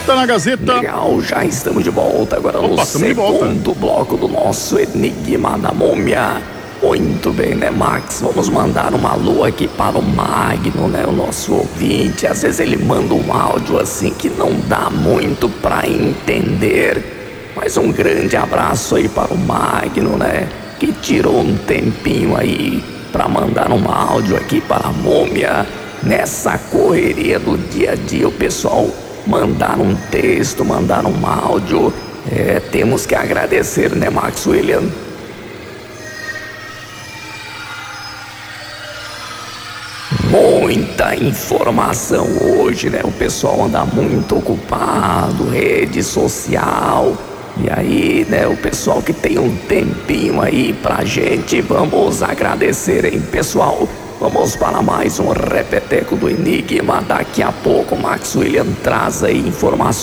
Gazeta na Gazeta. Legal, já estamos de volta agora no segundo bloco do nosso Enigma da Múmia. Muito bem, né, Max? Vamos mandar um alô aqui para o Magno, né, o nosso ouvinte. Às vezes ele manda um áudio assim que não dá muito pra entender. Mas um grande abraço aí para o Magno, né, que tirou um tempinho aí pra mandar um áudio aqui para a Múmia. Nessa correria do dia a dia, o pessoal mandar um texto, mandar um áudio. Temos que agradecer, né, Max William? Muita informação hoje, né? O pessoal anda muito ocupado, rede social. E aí, né, o pessoal que tem um tempinho aí pra gente, vamos agradecer, hein, pessoal? Vamos para mais um repeteco do Enigma. Daqui a pouco o Max William traz aí informações